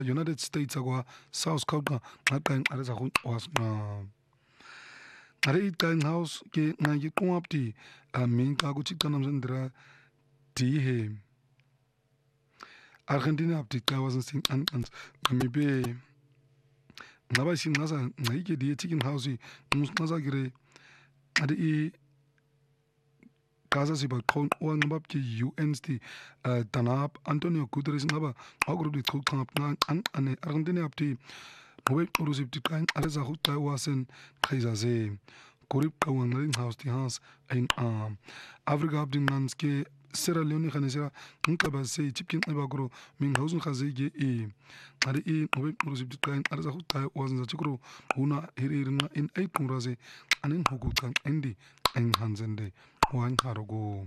United States akwa South Korea ngaqa ngqare sa go was na are iqang house ke ngangi qwapti min xa kuthi xa namzendra dihe Argentina abdi xa wasen sing an mibe ngaba shingaza ngayike die chicken house musqaza gire ade I Gaza siba qhon wangababki UNST tanap Antonio Guterres ngaba agrubi qhqap ane Argentina abdi ngobe urusibti kan areza hutta wasen qaizaze korip qawangling house di house ein Afrika abdi nanske Sierra Leone khanesera ngqaba se chipkin ibagro min hausun khazege ari ngobe urusibti kan areza hutta wasen za chikro huna hirirna in ay kumraze anin hukukan indi ein hanzende wan harogo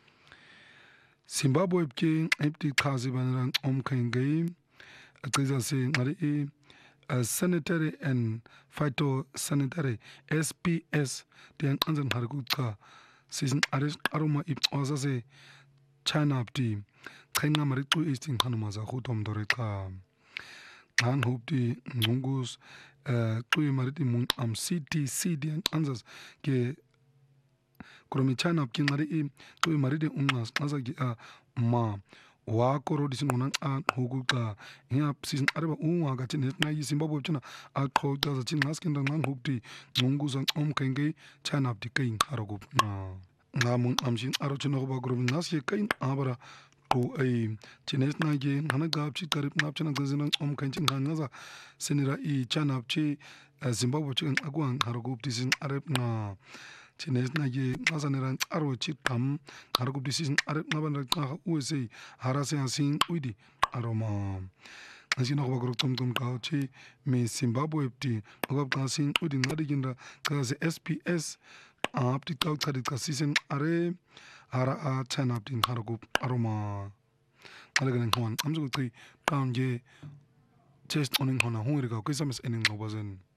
Zimbabwe ke empty kazi banran omkengei aqiza se ngari sanitary and phytosanitary SPS den anzen hargutka season aris aroma ibqaza se China abdi qhaina mariqu isting khanuma za khutom doreka ngan hubdi ngungus qui mariti mun CTC den anzas ke Kromi China abki ngari qui mariti ungas qaza ki ma wa koro disin unan huguka hiya season arba ga tin na yi Zimbabwe china a khota za chin ngaskin dan ngan hubti ngungusan kenge China abdi kain harogup na ngamun amshin aro chino ba group nas ye kain abara ko ai chines na ge hana gab chi karib na china gazinan kan chin ngaza senira I China abchi Zimbabwe chin agwan harogup disin arab na chines na ge ngazaneran aro chi kam harogup disin arab na ban ka USA harase asin uidi aroma Asi na kwa tom kauchi me Zimbabwe pti kwa kasin udi ngadiginda kaze SPS apti kau tadi kasisen are hara a China apti haragup aroma alaganen hwan amso kutri kaunje chest oning hona hungri kau kisames ening ngobazen